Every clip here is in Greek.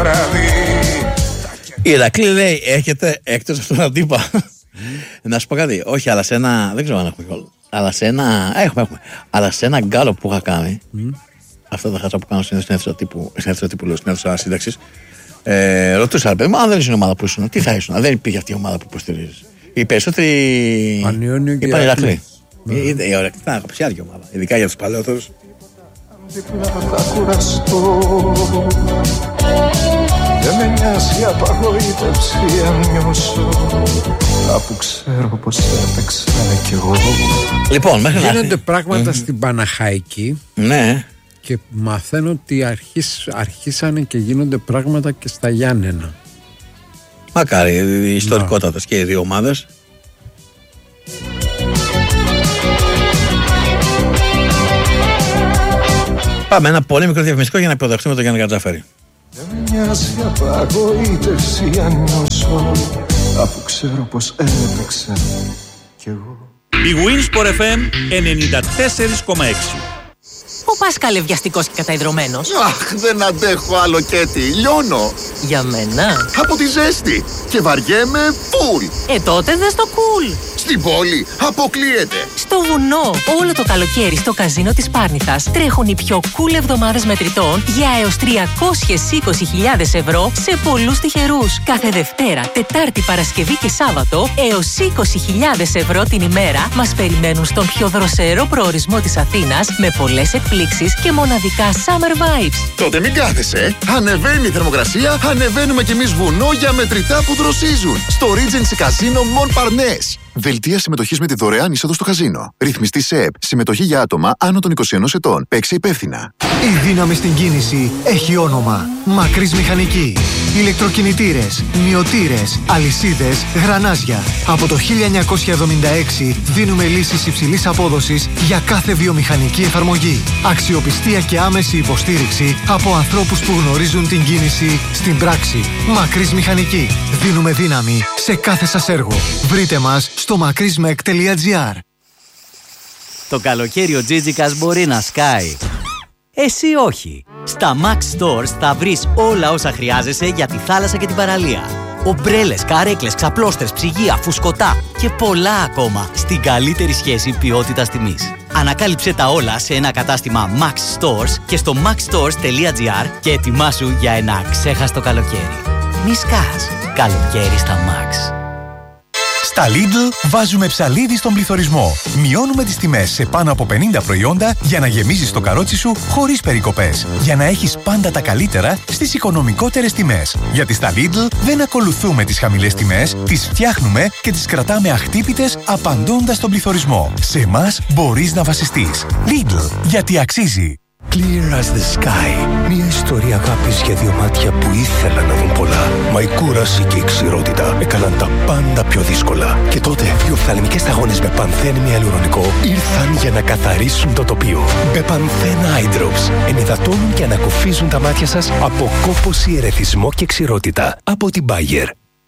βράδυ. Η Ηρακλή λέει: έχετε έκτος αυτόν τον τύπα. Να σου πω κάτι. Όχι, αλλά σε ένα. Δεν ξέρω αν έχουμε κόλλο. Αλλά σε ένα. Έχουμε. Αλλά σε ένα γκάλο που είχα κάνει. Αυτά τα χάτσα που κάνω στην αίθουσα τύπου. Στην αίθουσα σύνταξη. Ρωτούσα, ρε παιδί μου, αν δεν ήσουν η ομάδα που ήσουν, τι θα ήσουν. Δεν υπήρχε αυτή η ομάδα που υποστηρίζει. Οι περισσότεροι. Πανιόνιο και είπαν Ηρακλή. Η Ηρακλή ήταν αγαπησιάδικη ομάδα. Ειδικά για του παλαιότερου. Δίπλα θα κουραστώ. Δεν με νοιάζει απαγοήτευση αν νιώσω. Κάπου ξέρω πως έπαιξα κι εγώ. Λοιπόν, μέχρι να γίνονται πράγματα στην Παναχαϊκή. Ναι. Και μαθαίνω ότι αρχίσανε και γίνονται πράγματα και στα Γιάννενα. Μακάρι, ιστορικότατες και οι δύο ομάδες. Πάμε ένα πολύ μικρό διαφημιστικό για να υποδεχτούμε τον Γιάννη Κατζαφέρη. Δεν με νοιάζει απαγοήτευση αν νιώσω. Αφού ξέρω πως έπαιξα κι εγώ. Η Winsport FM 94,6. Πού πας καλευιαστικός και καταϊδρωμένος? Αχ, δεν αντέχω άλλο Κέτι, λιώνω. Για μένα? Από τη ζέστη και βαριέμαι φουλ. Τότε δες το cool. Στην πόλη αποκλείεται. Στο βουνό, όλο το καλοκαίρι στο καζίνο της Πάρνηθας τρέχουν οι πιο cool εβδομάδες μετρητών για έως 320.000 ευρώ σε πολλούς τυχερούς. Κάθε Δευτέρα, Τετάρτη, Παρασκευή και Σάββατο έως 20.000 ευρώ την ημέρα μας περιμένουν στον πιο δροσερό προορισμό της Αθήνας με πολλές εκπλήξεις και μοναδικά summer vibes. Τότε μην κάθεσαι. Ανεβαίνει η θερμοκρασία, ανεβαίνουμε κι εμείς βουνό για μετρητά που δροσίζουν. Στο Regency Casino Montparnasse. Δελτία συμμετοχής με τη δωρεάν είσοδο στο καζίνο. Ρυθμιστή ΣΕΕΠ. Συμμετοχή για άτομα άνω των 21 ετών. Παίξε υπεύθυνα. Η δύναμη στην κίνηση έχει όνομα. Μακρύς Μηχανική. Ηλεκτροκινητήρες, μυωτήρες, αλυσίδες, γρανάζια. Από το 1976 δίνουμε λύσεις υψηλής απόδοσης για κάθε βιομηχανική εφαρμογή. Αξιοπιστία και άμεση υποστήριξη από ανθρώπους που γνωρίζουν την κίνηση στην πράξη. Μακρύς Μηχανική. Δίνουμε δύναμη σε κάθε σας έργο. Βρείτε μας στο makrismek.gr. Το καλοκαίρι ο Τζίτζικας μπορεί να σκάει. Εσύ όχι. Στα Max Stores θα βρεις όλα όσα χρειάζεσαι για τη θάλασσα και την παραλία. Ομπρέλες, καρέκλες, ξαπλώστρες, ψυγεία, φουσκωτά και πολλά ακόμα στην καλύτερη σχέση ποιότητας τιμής. Ανακάλυψε τα όλα σε ένα κατάστημα Max Stores και στο maxstores.gr και ετοιμάσου για ένα αξέχαστο καλοκαίρι. Μη σκάς. Καλοκαίρι στα Max. Στα Lidl βάζουμε ψαλίδι στον πληθωρισμό. Μειώνουμε τις τιμές σε πάνω από 50 προϊόντα για να γεμίζεις το καρότσι σου χωρίς περικοπές. Για να έχεις πάντα τα καλύτερα στις οικονομικότερες τιμές. Γιατί στα Lidl δεν ακολουθούμε τις χαμηλές τιμές, τις φτιάχνουμε και τις κρατάμε αχτύπητες απαντώντας στον πληθωρισμό. Σε εμάς μπορείς να βασιστείς. Lidl, γιατί αξίζει. Clear as the sky. Μια ιστορία αγάπης για δύο μάτια που ήθελαν να δουν πολλά. Μα η κούραση και η ξηρότητα έκαναν τα πάντα πιο δύσκολα. Και τότε οι οφθαλμικές σταγόνες με πανθένη ιαλουρονικό ήρθαν για να καθαρίσουν το τοπίο. Μπεπανθέν Eye Drops ενυδατώνουν και ανακουφίζουν τα μάτια σας από κόπωση, ερεθισμό και ξηρότητα. Από την Bayer.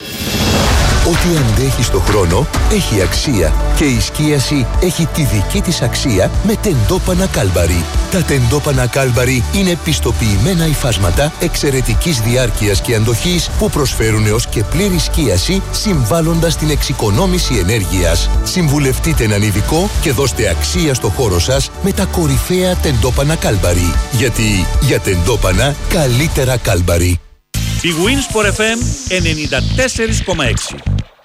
Ό,τι αντέχει στο χρόνο έχει αξία και η σκίαση έχει τη δική της αξία με τεντόπανα Κάλμπαρι. Τα τεντόπανα Κάλμπαρι είναι πιστοποιημένα υφάσματα εξαιρετικής διάρκειας και αντοχής που προσφέρουν έως και πλήρη σκίαση συμβάλλοντας την εξοικονόμηση ενέργειας. Συμβουλευτείτε έναν ειδικό και δώστε αξία στο χώρο σας με τα κορυφαία τεντόπανα Κάλμπαρι. Γιατί για τεντόπανα καλύτερα Κάλμπαρι. Η Winsport FM 94,6.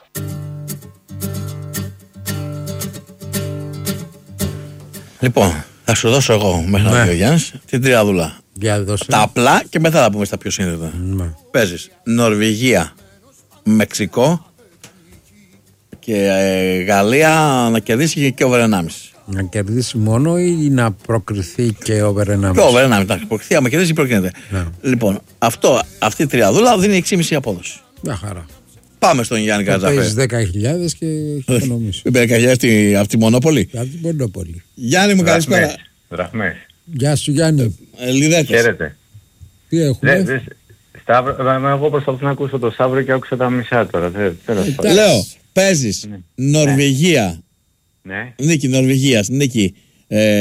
Λοιπόν, θα σου δώσω εγώ μέχρι να πει ο Γιάννης την τριάδουλα. Τα απλά και μετά θα πούμε στα πιο σύνδετα. Παίζεις Νορβηγία, Μεξικό και Γαλλία να κερδίσει και over 1,5. Να κερδίσει μόνο ή να προκριθεί και over 1,5. Και over 1,5. Να προκριθεί, άμα κερδίσει, προκρίνεται. Λοιπόν, αυτή η τριαδούλα δίνει 6,5 απόδοση. Μια χαρά. Πάμε στον Γιάννη Κατζαφέρη. Παίζει 10.000 και έχει οικονομήσει. 10.000 από τη Μονόπολη. Από τη Μονόπολη. Γιάννη μου, καλησπέρα. Δραχμές. Γεια σου, Γιάννη. Λιδέτες. Χαίρετε. Τι έχουμε. Εγώ προσπαθώ να ακούσω το Σαύρο και άκουσα τα μισά τώρα. Λέω, παίζεις Νορβηγία. Ναι. Νίκη Νορβηγίας, νίκη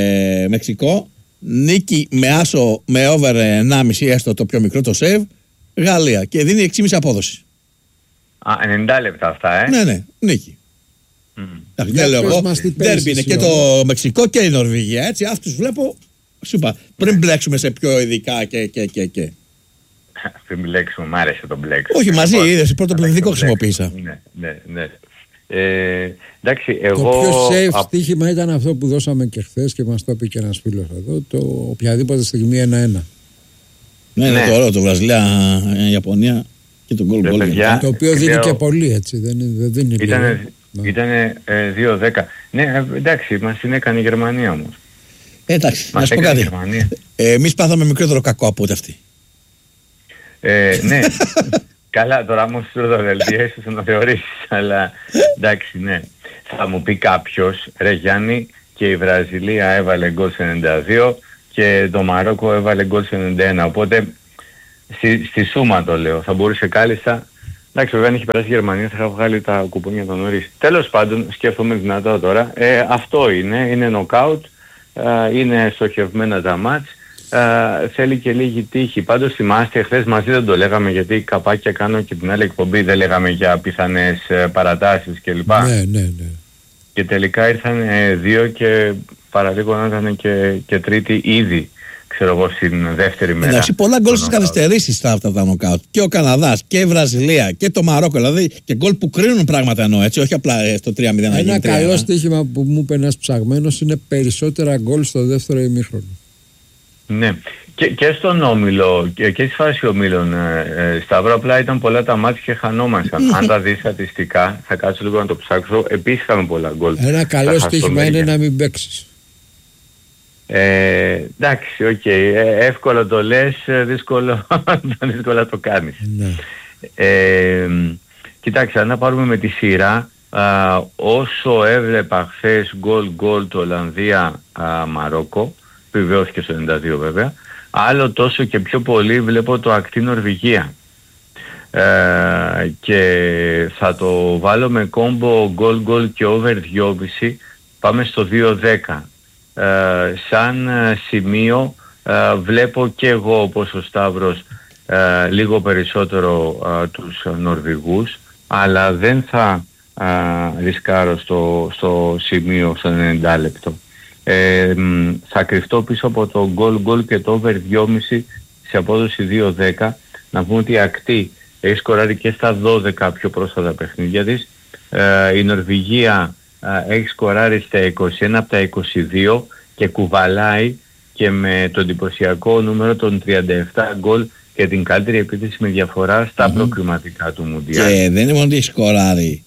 Μεξικό, νίκη με άσο με over 1,5 έστω το πιο μικρό το save, Γαλλία και δίνει 6,5 απόδοση. 90 λεπτά αυτά, Ναι, νίκη. Δεν λέω εγώ. Ντέρμπι είναι και το Μεξικό και η Νορβηγία. Έτσι, αυτούς βλέπω. Σου είπα, πριν μπλέξουμε σε πιο ειδικά και. Πριν μπλέξουμε, μ' άρεσε το μπλέξουμε. Όχι, μαζί είδες, πρώτο πληθυντικό χρησιμοποίησα. Ναι. Εντάξει, εγώ... Το πιο safe στοίχημα ήταν αυτό που δώσαμε και χθες και μας το είπε και ένας φίλος εδώ, το οποιαδήποτε στιγμή 1-1. Ναι, το ωραίο, το Βραζιλία-Ιαπωνία και το γκολ. Το οποίο δίνει και πολύ, έτσι, δεν δίνει λίγο. Ήτανε 2-10. Ναι, εντάξει, μας την έκανε η Γερμανία όμως. Εντάξει, να σου πω κάτι. Εμείς πάθαμε μικρότερο κακό από ούτε αυτή. Ναι. Καλά, τώρα όμως στο δελτίο ίσως να θεωρήσεις, αλλά εντάξει, ναι. Θα μου πει κάποιος, ρε Γιάννη, και η Βραζιλία έβαλε γκολ σε 92 και το Μαρόκο έβαλε γκολ σε 91, οπότε στη σούμα το λέω, θα μπορούσε κάλλιστα. Εντάξει, βέβαια αν είχε περάσει η Γερμανία θα είχα βγάλει τα κουπούνια των νωρίς. Τέλος πάντων, σκέφτομαι δυνατά τώρα, αυτό είναι νοκάουτ, είναι στοχευμένα τα μάτς. Θέλει και λίγη τύχη. Πάντως θυμάστε, χθες μαζί δεν το λέγαμε, γιατί καπάκια κάνω και την άλλη εκπομπή, δεν λέγαμε για πιθανές παρατάσεις κλπ. Ναι. Και τελικά ήρθαν 2 και παραλίγο να ήταν και τρίτη ήδη, ξέρω εγώ, στην δεύτερη μέρα. Εντάξει, πολλά γκολ στις καθυστερήσεις στα αυτά τα νοκάουτ. Και ο Καναδάς και η Βραζιλία και το Μαρόκο, δηλαδή και γκολ που κρίνουν πράγματα εννοώ, έτσι, όχι απλά στο 3-0 να γίνει. Ένα καλό στοίχημα που μου είπε ένας ψαγμένος είναι περισσότερα γκολ στο δεύτερο ημίχρονο. Ναι, και στον όμιλο και στη φάση ομίλων, Σταύρο, απλά ήταν πολλά τα μάτια και χανόμασταν. Αν τα δεις στατιστικά, θα κάτσω λίγο να το ψάξω, επίσης είχαμε πολλά γκολ. Ένα καλό στοίχημα είναι να μην παίξεις. Εντάξει, οκ, εύκολο το λες, δύσκολα το κάνεις. Ναι. Κοιτάξτε, αν πάρουμε με τη σειρά, όσο έβλεπα χθες γκολ το Ολλανδία-Μαρόκο, βεβαίως και στο 92 βέβαια, άλλο τόσο και πιο πολύ βλέπω το ακτή Νορβηγία. Και θα το βάλω με κόμπο γκολ και over 2,5, πάμε στο 2-10. Σαν σημείο βλέπω και εγώ όπως ο Σταύρος λίγο περισσότερο τους Νορβηγούς, αλλά δεν θα ρισκάρω στο σημείο στο 90 λεπτό. Θα κρυφτώ πίσω από το γκολ και το over 2,5 σε απόδοση 2-10. Να πούμε ότι η ακτή έχει σκοράρει και στα 12 πιο πρόσφατα παιχνίδια της. Η Νορβηγία έχει σκοράρει στα 21 από τα 22 και κουβαλάει και με το εντυπωσιακό νούμερο των 37 γκολ και την καλύτερη επίθεση με διαφορά στα προκριματικά του Μουντιάλ. Και δεν είναι μόνο ότι σκοράρει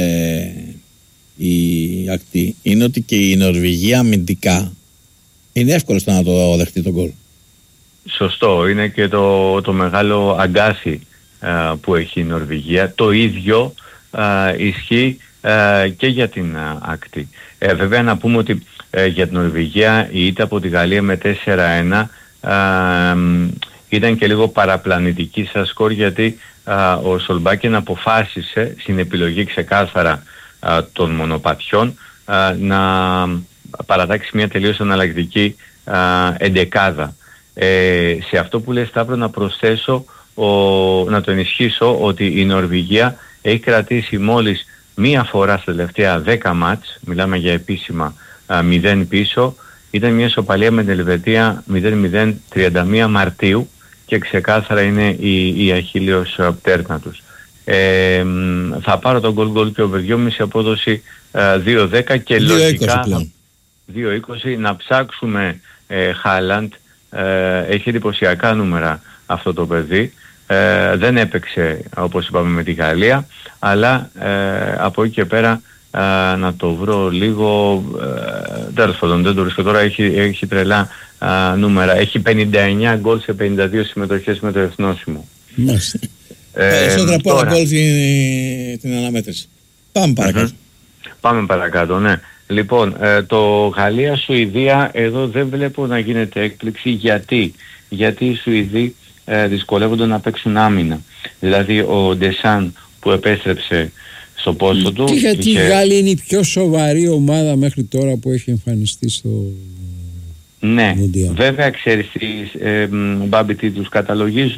η ακτή, είναι ότι και η Νορβηγία αμυντικά είναι εύκολο να το δεχτεί τον γκολ. Σωστό, είναι και το μεγάλο αγκάσι που έχει η Νορβηγία. Το ίδιο ισχύει και για την ακτή. Βέβαια να πούμε ότι για την Νορβηγία η ήττα από τη Γαλλία με 4-1 ήταν και λίγο παραπλανητική σαν σκορ, γιατί ο Σολμπάκεν αποφάσισε στην επιλογή ξεκάθαρα των μονοπατιών να παρατάξει μια τελείως αναλλακτική εντεκάδα. Σε αυτό που λέει Σταύρο να προσθέσω, να το ενισχύσω, ότι η Νορβηγία έχει κρατήσει μόλις μία φορά στα τελευταία 10 μάτς, μιλάμε για επίσημα 0 πίσω, ήταν μια ισοπαλία με την Ελβετία 0-0 31 Μαρτίου και ξεκάθαρα είναι η αχίλλειος πτέρνα τους. Θα πάρω τον γκολ και over 2,5 απόδοση 2-10 και λογικά 2-20 να ψάξουμε Χάλαντ. Έχει εντυπωσιακά νούμερα αυτό το παιδί. Δεν έπαιξε όπως είπαμε με τη Γαλλία, αλλά από εκεί και πέρα να το βρω λίγο, τέλος πάντων δεν το βρίσκω τώρα, έχει τρελά νούμερα. Έχει 59 γκολ σε 52 συμμετοχές με το εθνόσημο. Μάλιστα. Περισσότερα από όλα γκολ την αναμέτρηση. Πάμε παρακάτω. Πάμε παρακάτω, ναι. Λοιπόν, το Γαλλία-Σουηδία εδώ δεν βλέπω να γίνεται έκπληξη. Γιατί οι Σουηδοί δυσκολεύονται να παίξουν άμυνα. Δηλαδή ο Ντεσάν που επέστρεψε στο πόστο του. Και γιατί οι Γάλλοι είναι η πιο σοβαρή ομάδα μέχρι τώρα που έχει εμφανιστεί στο Ναι, Μουντιάλ. Βέβαια ξέρεις Μπάμπη τι τους καταλογίζουν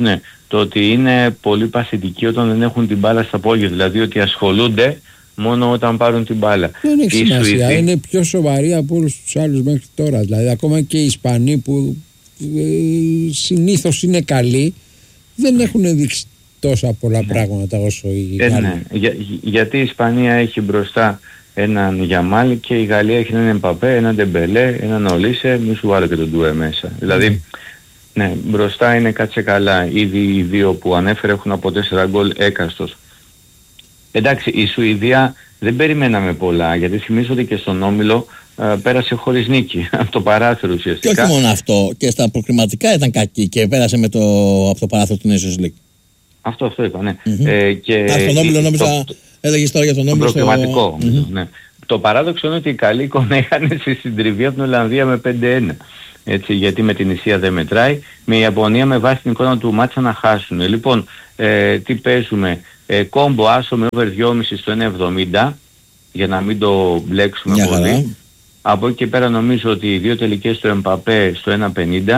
το ότι είναι πολύ παθητικοί όταν δεν έχουν την μπάλα στα πόδια, δηλαδή ότι ασχολούνται μόνο όταν πάρουν την μπάλα. Δεν έχει σημασία, είναι πιο σοβαροί από όλους τους άλλους μέχρι τώρα. Δηλαδή ακόμα και οι Ισπανοί που συνήθως είναι καλοί δεν έχουν δείξει τόσα πολλά πράγματα όσο οι Γάλλοι. Ναι. Γιατί η Ισπανία έχει μπροστά έναν Γιαμάλ και η Γαλλία έχει έναν Εμπαπέ, έναν Ντεμπελέ, έναν Ολίσε, μη σου βάλω και τον Ντουέ μέσα. Δηλαδή, ναι, μπροστά είναι κάτσε καλά. Ήδη οι δύο που ανέφερε έχουν από 4 γκολ έκαστος. Εντάξει, η Σουηδία δεν περιμέναμε πολλά, γιατί θυμίζω ότι και στον Όμιλο πέρασε χωρίς νίκη, από το παράθυρο ουσιαστικά. Και όχι μόνο αυτό, και στα προκριματικά ήταν κακή και πέρασε από το παράθυρο του Nations League. Αυτό είπα, ναι. Στον Όμιλο νόμιζα, έλεγες τώρα για τον Όμιλο. Προκριματικό, ναι. Το παράδοξο είναι ότι η καλή εικόνα είχαν στη συντριβή από την Ολλανδία με 5-1. Έτσι, γιατί με την Ισία δεν μετράει, με η Ιαπωνία με βάση την εικόνα του μάτσα να χάσουν. Λοιπόν, τι παίζουμε, κόμπο άσο με over 2,5 στο 1,70, για να μην το μπλέξουμε πολύ. Από εκεί και πέρα νομίζω ότι οι δύο τελικές του Εμπαπέ στο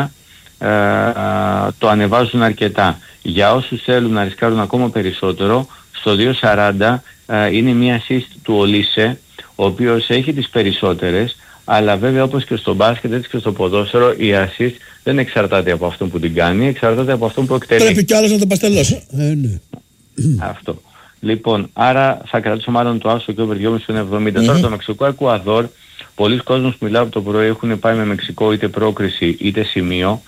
1,50 το ανεβάζουν αρκετά. Για όσους θέλουν να ρισκάρουν ακόμα περισσότερο, στο 2,40 είναι μια assist του Ολίσε, ο οποίος έχει τις περισσότερες, αλλά βέβαια όπως και στο μπάσκετ έτσι και στο ποδόσφαιρο η assist δεν εξαρτάται από αυτόν που την κάνει, εξαρτάται από αυτόν που εκτελεί. Πρέπει κι άλλος να το παστελώσει. Ναι. Αυτό. Λοιπόν, άρα θα κρατήσω μάλλον το άσο και over 2,5 στο 1,70. Τώρα το Μεξικό-Εκουαδόρ, πολλοί κόσμος που μιλάω από το πρωί έχουν πάει με Μεξικό είτε πρόκριση είτε σημείο.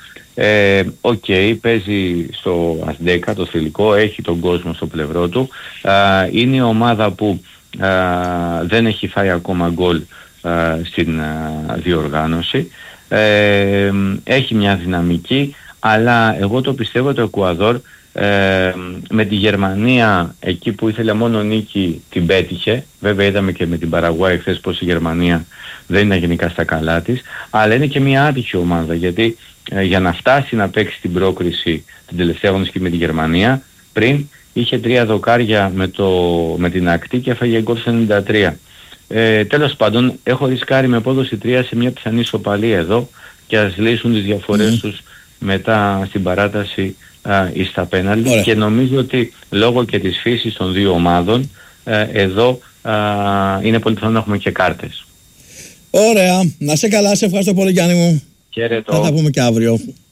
Παίζει στο Ασντέκα το θηλυκό, έχει τον κόσμο στο πλευρό του. Είναι η ομάδα που δεν έχει φάει ακόμα γκολ στην διοργάνωση. Έχει μια δυναμική, αλλά εγώ το πιστεύω το Εκουαδόρ με τη Γερμανία εκεί που ήθελε μόνο νίκη την πέτυχε. Βέβαια είδαμε και με την Παραγουάη χθες πως η Γερμανία δεν είναι γενικά στα καλά της, αλλά είναι και μια άτυχη ομάδα, γιατί για να φτάσει να παίξει την πρόκριση την τελευταία αγωνιστική με τη Γερμανία, πριν είχε 3 δοκάρια με την ακτή και έφαγε γκολ στο 93. Τέλος πάντων, έχω ρισκάρει με απόδοση 3 σε μια πιθανή ισοπαλία εδώ και ας λύσουν τις διαφορές τους μετά στην παράταση ή στα πέναλτι, και νομίζω ότι λόγω και της φύσης των δύο ομάδων εδώ είναι πολύ πιθανό να έχουμε και κάρτες. Ωραία, να σε καλά, σε ευχαριστώ πολύ Γιάννη μου. Χαίρετο. Θα τα πούμε και αύριο.